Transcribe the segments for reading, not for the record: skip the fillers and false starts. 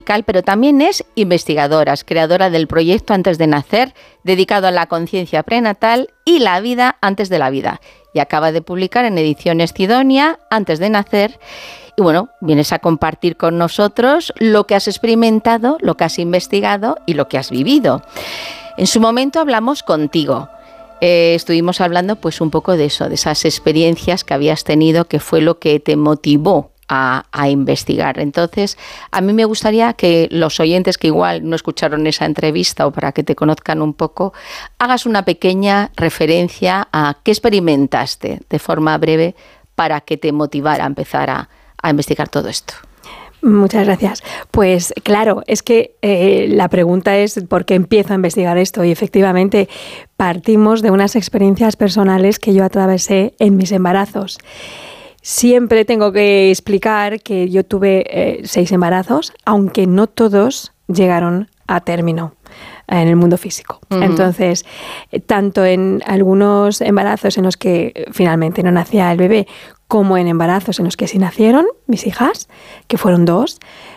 pero también es investigadora, es creadora del proyecto Antes de Nacer, dedicado a la conciencia prenatal y la vida antes de la vida. Y acaba de publicar en Ediciones Cidonia, Antes de Nacer. Y bueno, vienes a compartir con nosotros lo que has experimentado, lo que has investigado y lo que has vivido. En su momento hablamos contigo. Estuvimos hablando pues un poco de eso, de esas experiencias que habías tenido, que fue lo que te motivó a investigar. Entonces, a mí me gustaría que los oyentes que igual no escucharon esa entrevista o para que te conozcan un poco, hagas una pequeña referencia a qué experimentaste de forma breve para que te motivara a empezar a investigar todo esto. Muchas gracias. Pues claro, es que la pregunta es ¿por qué empiezo a investigar esto? Y efectivamente partimos de unas experiencias personales que yo atravesé en mis embarazos. Siempre tengo que explicar que yo tuve 6 embarazos, aunque no todos llegaron a término en el mundo físico. Uh-huh. Entonces, tanto en algunos embarazos en los que finalmente no nacía el bebé, como en embarazos en los que sí nacieron mis hijas, que fueron 2,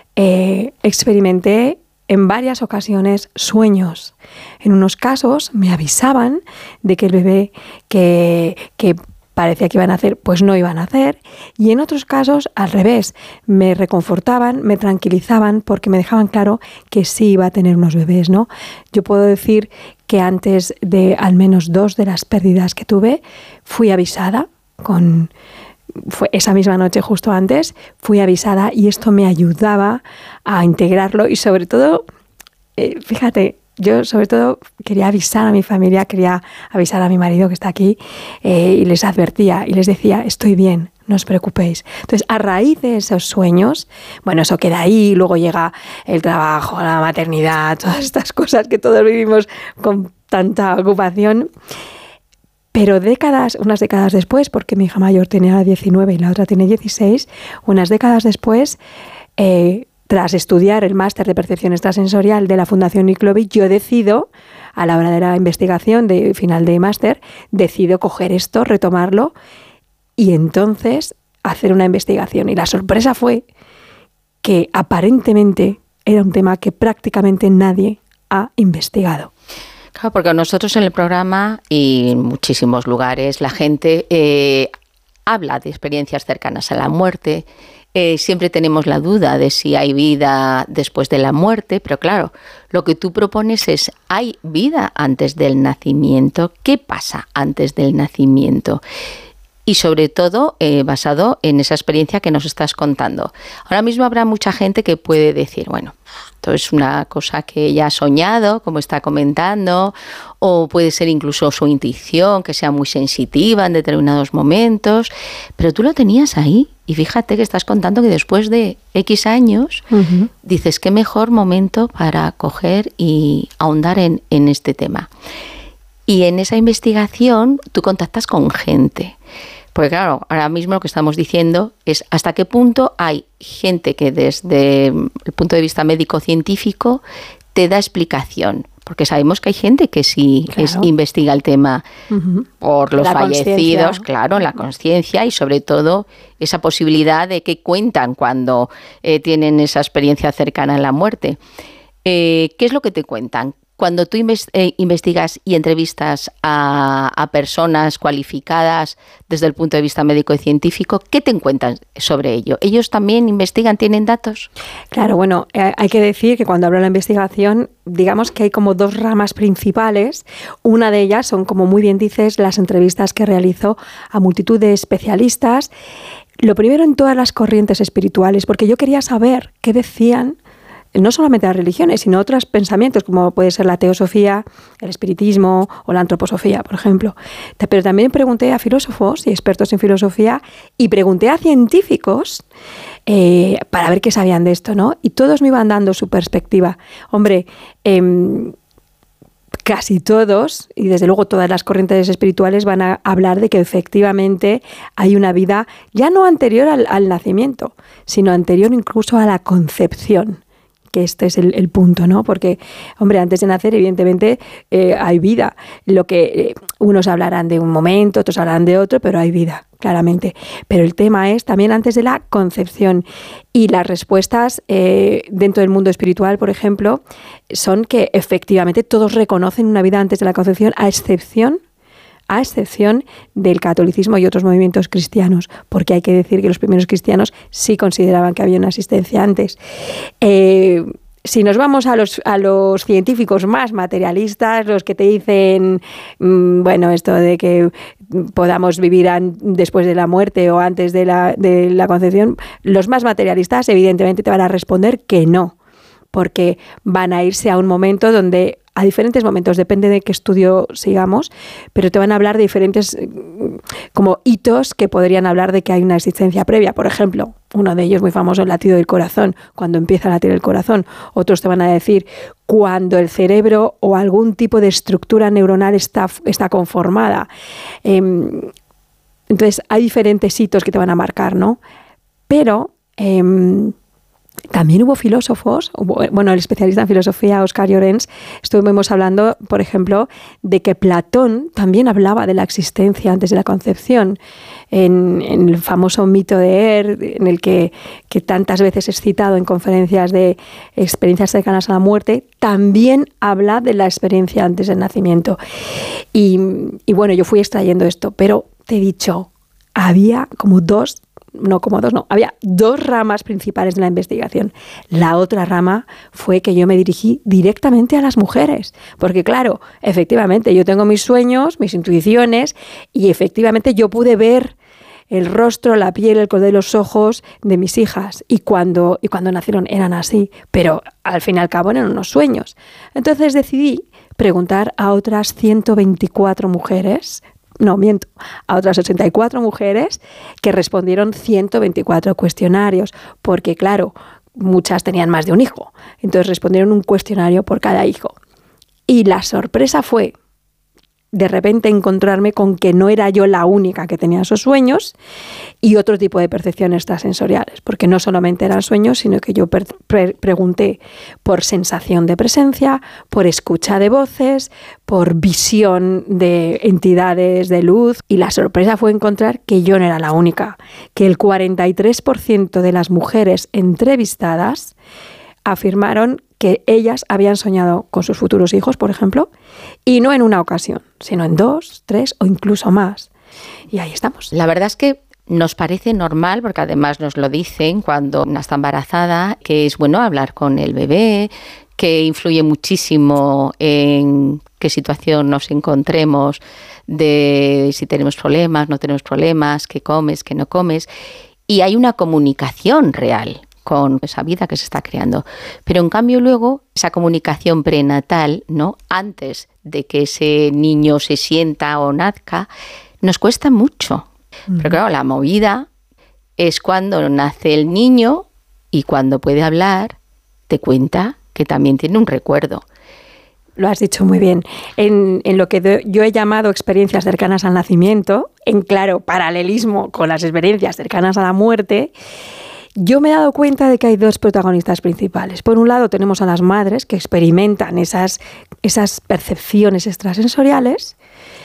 experimenté en varias ocasiones sueños. En unos casos me avisaban de que el bebé que parecía que iban a nacer, pues no iban a nacer, y en otros casos al revés, me reconfortaban, me tranquilizaban porque me dejaban claro que sí iba a tener unos bebés, ¿no? Yo puedo decir que antes de al menos 2 de las pérdidas que tuve, fui avisada, fue esa misma noche justo antes, fui avisada y esto me ayudaba a integrarlo y sobre todo, fíjate, yo sobre todo quería avisar a mi familia, quería avisar a mi marido que está aquí y les advertía y les decía, estoy bien, no os preocupéis. Entonces, a raíz de esos sueños, bueno, eso queda ahí, luego llega el trabajo, la maternidad, todas estas cosas que todos vivimos con tanta ocupación. Pero unas décadas después, porque mi hija mayor tenía 19 y la otra tiene 16, unas décadas después, tras estudiar el máster de percepción extrasensorial de la Fundación Niclovic, yo decido, a la hora de la investigación de final de máster, decido coger esto, retomarlo y entonces hacer una investigación. Y la sorpresa fue que aparentemente era un tema que prácticamente nadie ha investigado. Claro, porque nosotros en el programa y en muchísimos lugares la gente habla de experiencias cercanas a la muerte. Siempre tenemos la duda de si hay vida después de la muerte, pero claro, lo que tú propones es, ¿hay vida antes del nacimiento? ¿Qué pasa antes del nacimiento? Y sobre todo basado en esa experiencia que nos estás contando. Ahora mismo habrá mucha gente que puede decir, bueno, esto es una cosa que ella ha soñado, como está comentando, o puede ser incluso su intuición, que sea muy sensitiva en determinados momentos, pero tú lo tenías ahí. Y fíjate que estás contando que después de X años, uh-huh, dices, qué mejor momento para coger y ahondar en este tema. Y en esa investigación tú contactas con gente. Porque claro, ahora mismo lo que estamos diciendo es hasta qué punto hay gente que desde el punto de vista médico-científico te da explicación. Porque sabemos que hay gente que sí, claro, investiga el tema, uh-huh, por los fallecidos, claro, la conciencia y sobre todo esa posibilidad de que cuentan cuando tienen esa experiencia cercana a la muerte. ¿Qué es lo que te cuentan? Cuando tú investigas y entrevistas a personas cualificadas desde el punto de vista médico y científico, ¿qué te cuentan sobre ello? ¿Ellos también investigan, tienen datos? Claro, bueno, hay que decir que cuando hablo de la investigación, digamos que hay como 2 ramas principales. Una de ellas son, como muy bien dices, las entrevistas que realizo a multitud de especialistas. Lo primero en todas las corrientes espirituales, porque yo quería saber qué decían no solamente las religiones, sino otros pensamientos, como puede ser la teosofía, el espiritismo o la antroposofía, por ejemplo. Pero también pregunté a filósofos y expertos en filosofía y pregunté a científicos para ver qué sabían de esto, ¿no? Y todos me iban dando su perspectiva. Hombre, casi todos, y desde luego todas las corrientes espirituales van a hablar de que efectivamente hay una vida ya no anterior al nacimiento, sino anterior incluso a la concepción, que este es el punto, ¿no? Porque, hombre, antes de nacer, evidentemente, hay vida. Lo que unos hablarán de un momento, otros hablarán de otro, pero hay vida, claramente. Pero el tema es también antes de la concepción. Y las respuestas dentro del mundo espiritual, por ejemplo, son que efectivamente todos reconocen una vida antes de la concepción, a excepción del catolicismo y otros movimientos cristianos, porque hay que decir que los primeros cristianos sí consideraban que había una existencia antes. Si nos vamos a los científicos más materialistas, los que te dicen, bueno, esto de que podamos vivir después de la muerte o antes de la concepción, los más materialistas evidentemente te van a responder que no, porque van a irse a un momento donde, a diferentes momentos, depende de qué estudio sigamos, pero te van a hablar de diferentes como hitos que podrían hablar de que hay una existencia previa. Por ejemplo, uno de ellos muy famoso, el latido del corazón, cuando empieza a latir el corazón. Otros te van a decir cuando el cerebro o algún tipo de estructura neuronal está conformada. Entonces, hay diferentes hitos que te van a marcar, ¿no? Pero también hubo filósofos, el especialista en filosofía, Óscar Llorens, estuvimos hablando, por ejemplo, de que Platón también hablaba de la existencia antes de la concepción, en el famoso mito de en el que tantas veces es citado en conferencias de experiencias cercanas a la muerte, también habla de la experiencia antes del nacimiento. Y bueno, yo fui extrayendo esto, pero te he dicho, había había dos ramas principales de la investigación. La otra rama fue que yo me dirigí directamente a las mujeres, porque claro, efectivamente yo tengo mis sueños, mis intuiciones, y efectivamente yo pude ver el rostro, la piel, el color de los ojos de mis hijas, y cuando nacieron eran así, pero al fin y al cabo eran unos sueños. Entonces decidí preguntar a otras 124 mujeres, a otras 84 mujeres que respondieron 124 cuestionarios, porque claro, muchas tenían más de un hijo, entonces respondieron un cuestionario por cada hijo. Y la sorpresa fue de repente encontrarme con que no era yo la única que tenía esos sueños y otro tipo de percepciones extrasensoriales, porque no solamente eran sueños, sino que yo pregunté por sensación de presencia, por escucha de voces, por visión de entidades de luz, y la sorpresa fue encontrar que yo no era la única, que el 43% de las mujeres entrevistadas afirmaron que ellas habían soñado con sus futuros hijos, por ejemplo, y no en una ocasión, sino en 2, 3 o incluso más. Y ahí estamos. La verdad es que nos parece normal, porque además nos lo dicen cuando una está embarazada, que es bueno hablar con el bebé, que influye muchísimo en qué situación nos encontremos, de si tenemos problemas, no tenemos problemas, qué comes, qué no comes, y hay una comunicación real con esa vida que se está creando. Pero en cambio luego, esa comunicación prenatal, ¿no?, antes de que ese niño se sienta o nazca, nos cuesta mucho. Pero claro, la movida es cuando nace el niño y cuando puede hablar, te cuenta que también tiene un recuerdo. Lo has dicho muy bien. En lo que yo he llamado experiencias cercanas al nacimiento, en claro paralelismo con las experiencias cercanas a la muerte, yo me he dado cuenta de que hay dos protagonistas principales. Por un lado tenemos a las madres que experimentan esas percepciones extrasensoriales,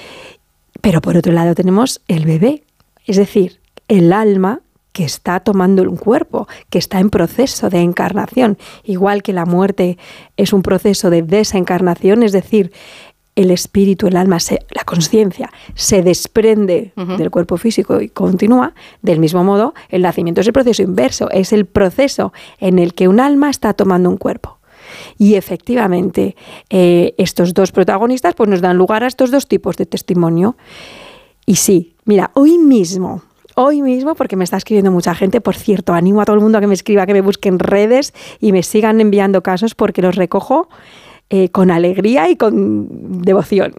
pero por otro lado tenemos el bebé, es decir, el alma que está tomando un cuerpo, que está en proceso de encarnación, igual que la muerte es un proceso de desencarnación, es decir, el espíritu, el alma, la conciencia se desprende del cuerpo físico y continúa. Del mismo modo, el nacimiento es el proceso inverso, es el proceso en el que un alma está tomando un cuerpo. Y efectivamente, estos dos protagonistas pues, nos dan lugar a estos dos tipos de testimonio. Y sí, mira, hoy mismo, porque me está escribiendo mucha gente, por cierto, animo a todo el mundo a que me escriba, que me busque en redes y me sigan enviando casos porque los recojo con alegría y con devoción.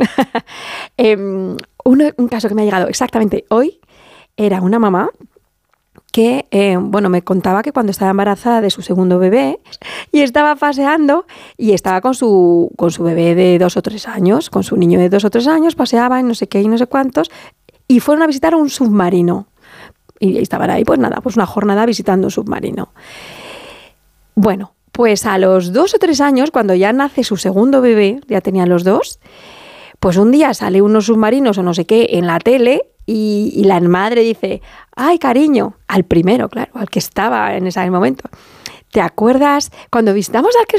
Un caso que me ha llegado exactamente hoy era una mamá que me contaba que cuando estaba embarazada de su segundo bebé y estaba paseando y estaba con su bebé de 2 o 3 años, con su niño de 2 o 3 años, paseaba en no sé qué y no sé cuántos, y fueron a visitar un submarino. Y estaban ahí, pues una jornada visitando un submarino. Bueno, Pues a los 2 o 3 años, cuando ya nace su segundo bebé, ya tenían los dos, pues un día sale unos submarinos o no sé qué en la tele y la madre dice, ay, cariño, al primero, claro, al que estaba en ese momento. ¿Te acuerdas cuando visitamos al